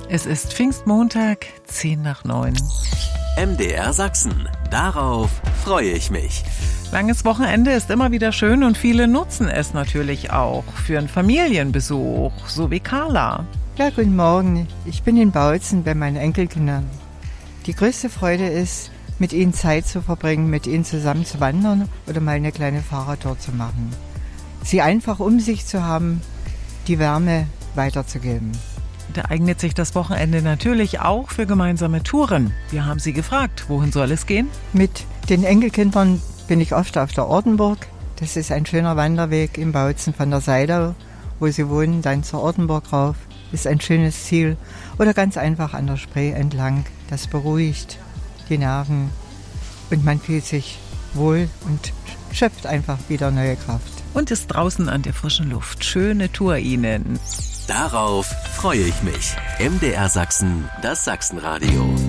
Es ist Pfingstmontag, 8:50. MDR Sachsen. Darauf freue ich mich. Langes Wochenende ist immer wieder schön und viele nutzen es natürlich auch für einen Familienbesuch, so wie Carla. Ja, guten Morgen. Ich bin in Bautzen bei meinen Enkelkindern. Die größte Freude ist, mit ihnen Zeit zu verbringen, mit ihnen zusammen zu wandern oder mal eine kleine Fahrradtour zu machen. Sie einfach um sich zu haben, die Wärme weiterzugeben. Da eignet sich das Wochenende natürlich auch für gemeinsame Touren. Wir haben sie gefragt, wohin soll es gehen? Mit den Enkelkindern bin ich oft auf der Ortenburg. Das ist ein schöner Wanderweg in Bautzen von der Seidau, wo sie wohnen, dann zur Ortenburg rauf. Ist ein schönes Ziel. Oder ganz einfach an der Spree entlang. Das beruhigt die Nerven und man fühlt sich wohl und schöpft einfach wieder neue Kraft. Und ist draußen an der frischen Luft. Schöne Tour Ihnen. Darauf freue ich mich. MDR Sachsen, das Sachsenradio.